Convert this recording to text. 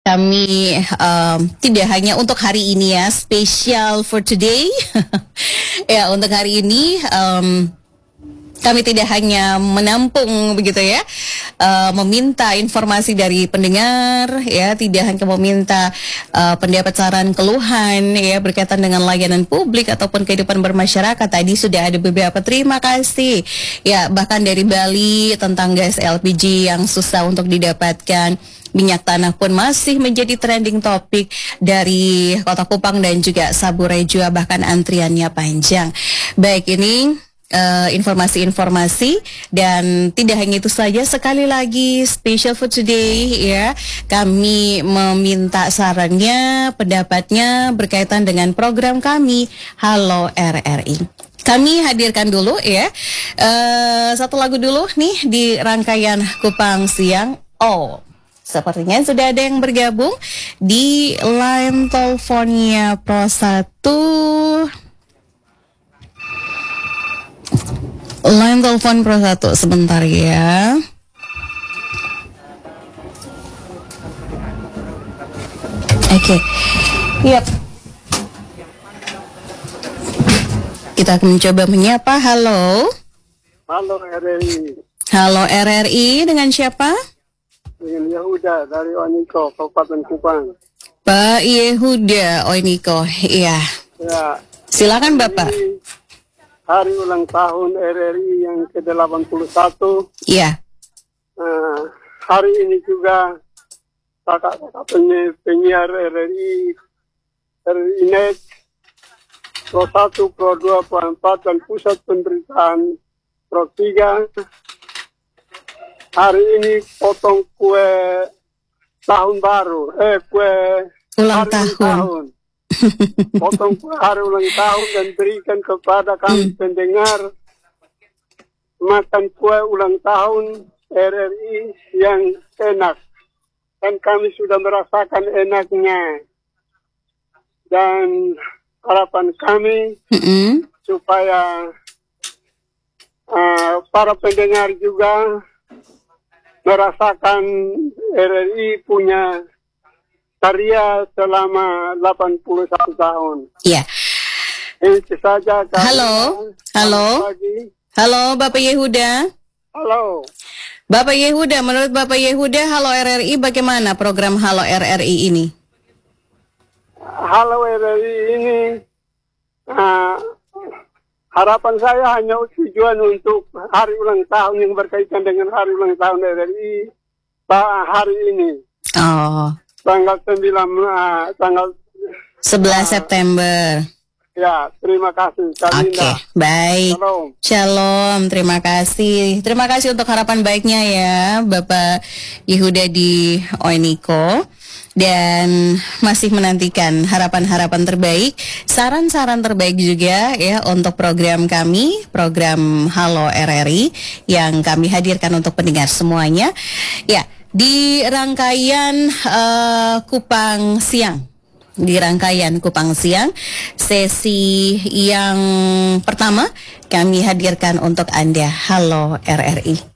Kami tidak hanya untuk hari ini ya, special for today. Ya, untuk hari ini kami tidak hanya menampung begitu ya, meminta informasi dari pendengar ya, tidak hanya meminta pendapat, saran, keluhan ya berkaitan dengan layanan publik ataupun kehidupan bermasyarakat. Tadi sudah ada beberapa terima kasih ya, bahkan dari Bali tentang gas LPG yang susah untuk didapatkan. Minyak tanah pun masih menjadi trending topik dari Kota Kupang dan juga Saburejo, bahkan antriannya panjang. Baik, ini informasi-informasi, dan tidak hanya itu saja, sekali lagi special for today ya, kami meminta sarannya, pendapatnya berkaitan dengan program kami Halo RRI. Kami hadirkan dulu ya satu lagu dulu nih di rangkaian Kupang Siang. Sepertinya sudah ada yang bergabung di line teleponnya Pro 1. Line telepon Pro 1 sebentar ya. Oke. Yap. Kita akan mencoba menyapa. Halo. Halo RRI. Halo RRI, dengan siapa? Dengan Yehuda dari Oiniko, Kabupaten Kupang. Pak Yehuda Oiniko, iya. Ya. Silakan Bapak. Hari ulang tahun RRI yang ke-81. Iya. Hari ini juga kakak-kakak penyiar RRI, RINET, Pro 1, Pro 2, Pro 4, dan Pusat Pemberitaan Pro 3. Hari ini potong kue tahun baru, kue ulang hari tahun. Potong kue hari ulang tahun dan berikan kepada kami pendengar makan kue ulang tahun RRI yang enak. Dan kami sudah merasakan enaknya. Dan harapan kami supaya para pendengar juga merasakan RRI punya karya selama 81 tahun. Iya. Itu saja. Halo. Halo Bapak Yehuda. Halo. Bapak Yehuda, menurut Bapak Yehuda, Halo RRI bagaimana program Halo RRI ini? Halo RRI ini, harapan saya hanya tujuan untuk hari ulang tahun yang berkaitan dengan hari ulang tahun RRI hari ini. Tanggal 11 September. Ya, terima kasih. Oke, baik. Shalom, terima kasih. Terima kasih untuk harapan baiknya ya, Bapak Yehuda di Oiniko. Dan masih menantikan harapan-harapan terbaik, saran-saran terbaik juga ya untuk program kami, program Halo RRI yang kami hadirkan untuk pendengar semuanya. Ya, di rangkaian Kupang Siang. Di rangkaian Kupang Siang, sesi yang pertama kami hadirkan untuk Anda Halo RRI.